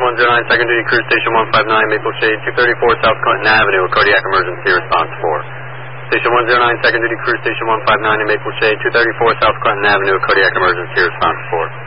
109, second duty crew, station 159, Maple Shade, 234 South Clinton Avenue, a cardiac emergency, response 4. Station 109, second duty crew, station 159 in Maple Shade, 234 South Clinton Avenue, a cardiac emergency, response 4.